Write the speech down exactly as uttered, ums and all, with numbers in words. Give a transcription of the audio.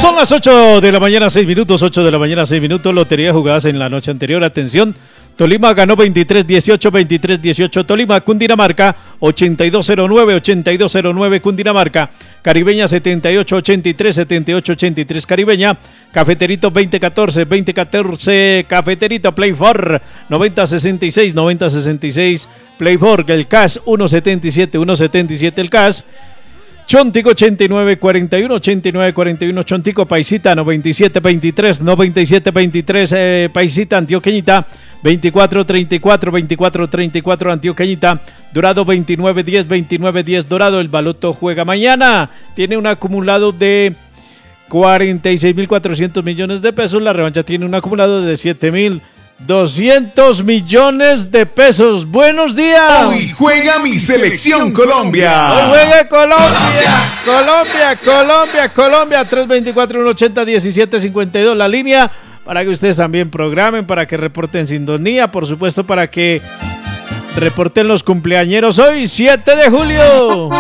Son las ocho de la mañana, seis minutos, ocho de la mañana, seis minutos. Lotería jugadas en la noche anterior. Atención, Tolima ganó veintitrés dieciocho, veintitrés dieciocho. Tolima, Cundinamarca, ochenta y dos cero nueve, ochenta y dos cero nueve. Cundinamarca, Caribeña, setenta y ocho ochenta y tres, setenta y ocho ochenta y tres. Caribeña, Cafeterito, veinte catorce, veinte catorce. Cafeterito, Play for, noventa sesenta y seis, noventa sesenta y seis. Play for, el Cash, uno setenta y siete, uno setenta y siete el Cash. Chontico ochenta y nueve cuarenta y uno, ochenta y nueve cuarenta y uno. Chontico, Paisita noventa y siete veintitrés, noventa y siete veintitrés. eh, Paisita, Antioqueñita veinticuatro treinta y cuatro, veinticuatro treinta y cuatro. Antioqueñita, Dorado veintinueve diez, veintinueve diez. Dorado. El Baloto juega mañana, tiene un acumulado de cuarenta y seis mil cuatrocientos millones de pesos. La revancha tiene un acumulado de siete mil doscientos millones de pesos. Buenos días. Hoy juega mi selección Colombia. Hoy juega Colombia. Colombia, Colombia, Colombia. tres veinticuatro, uno ochenta, diecisiete cincuenta y dos. La línea para que ustedes también programen, para que reporten sintonía. Por supuesto, para que reporten los cumpleañeros hoy, siete de julio.